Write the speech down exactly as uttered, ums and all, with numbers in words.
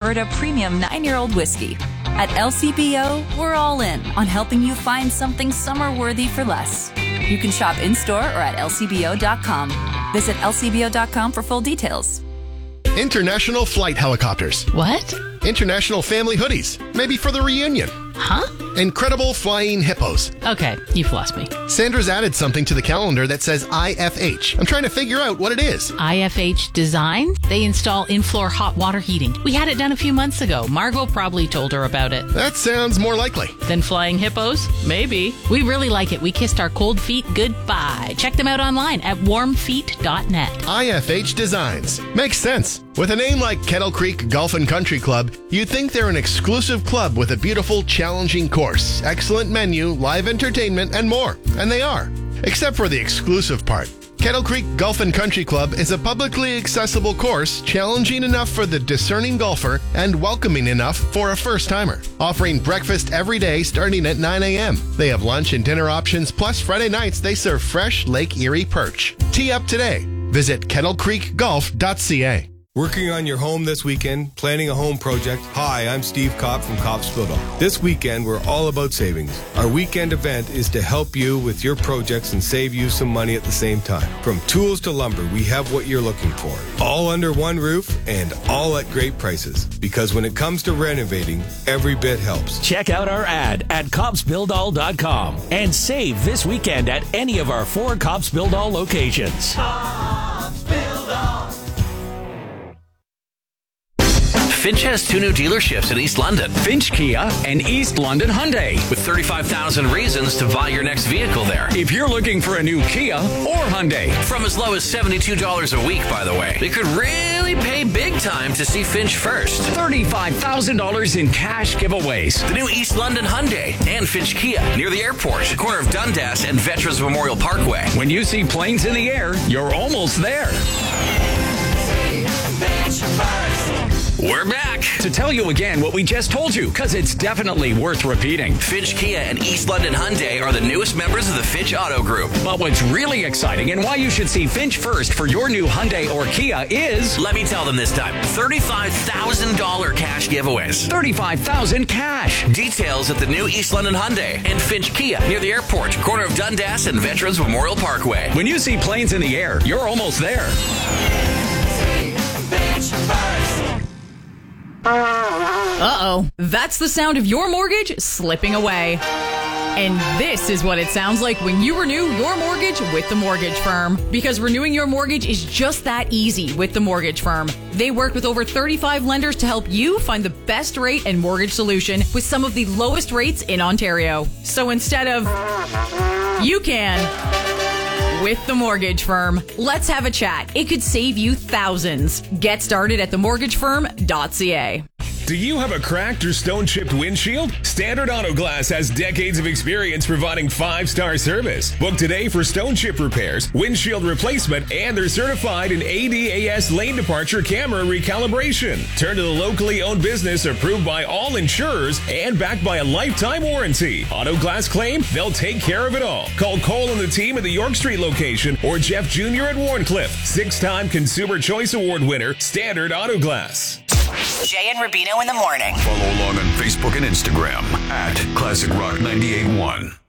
Alberta Premium nine-year-old whiskey. At L C B O, we're all in on helping you find something summer-worthy for less. You can shop in-store or at L C B O dot com. Visit L C B O dot com for full details. International flight helicopters. What? International family hoodies. Maybe for the reunion. Huh? Incredible flying hippos. Okay, you've lost me. Sandra's added something to the calendar that says I F H. I'm trying to figure out what it is. I F H Design? They install in-floor hot water heating. We had it done a few months ago. Margot probably told her about it. That sounds more likely. Than flying hippos? Maybe. We really like it. We kissed our cold feet goodbye. Check them out online at warm feet dot net. I F H Designs. Makes sense. With a name like Kettle Creek Golf and Country Club, you'd think they're an exclusive club with a beautiful, challenging course, excellent menu, live entertainment, and more. And they are. Except for the exclusive part. Kettle Creek Golf and Country Club is a publicly accessible course, challenging enough for the discerning golfer and welcoming enough for a first-timer. Offering breakfast every day starting at nine a.m. They have lunch and dinner options, plus Friday nights they serve fresh Lake Erie perch. Tee up today. Visit kettle creek golf dot c a. Working on your home this weekend, planning a home project? Hi, I'm Steve Kopp from Kopp's Build-All. This weekend, we're all about savings. Our weekend event is to help you with your projects and save you some money at the same time. From tools to lumber, we have what you're looking for. All under one roof and all at great prices. Because when it comes to renovating, every bit helps. Check out our ad at Kopps Build All dot com and save this weekend at any of our four Kopps Build-All locations. Kopps Build-All. Finch has two new dealerships in East London. Finch Kia and East London Hyundai. With thirty-five thousand reasons to buy your next vehicle there. If you're looking for a new Kia or Hyundai. From as low as seventy-two dollars a week, by the way. You could really pay big time to see Finch first. thirty-five thousand dollars in cash giveaways. The new East London Hyundai and Finch Kia near the airport, corner of Dundas and Veterans Memorial Parkway. When you see planes in the air, you're almost there. Finch first. We're back to tell you again what we just told you, because it's definitely worth repeating. Finch Kia and East London Hyundai are the newest members of the Finch Auto Group. But what's really exciting and why you should see Finch first for your new Hyundai or Kia is... Let me tell them this time. thirty-five thousand dollars cash giveaways. thirty-five thousand dollars cash. Details at the new East London Hyundai and Finch Kia near the airport, corner of Dundas and Veterans Memorial Parkway. When you see planes in the air, you're almost there. Finch first. Uh-oh, that's the sound of your mortgage slipping away. And this is what it sounds like when you renew your mortgage with the mortgage firm. Because renewing your mortgage is just that easy with the mortgage firm. They work with over thirty-five lenders to help you find the best rate and mortgage solution with some of the lowest rates in Ontario. So instead of, you can... with the mortgage firm. Let's have a chat. It could save you thousands. Get started at the mortgage firm dot c a. Do you have a cracked or stone-chipped windshield? Standard Auto Glass has decades of experience providing five-star service. Book today for stone chip repairs, windshield replacement, and they're certified in A D A S lane departure camera recalibration. Turn to the locally owned business approved by all insurers and backed by a lifetime warranty. Auto Glass claim, they'll take care of it all. Call Cole and the team at the York Street location or Jeff Junior at Warncliffe. Six-time Consumer Choice Award winner, Standard Auto Glass. Jay and Rubino in the morning. Follow along on Facebook and Instagram at Classic Rock ninety-eight point one.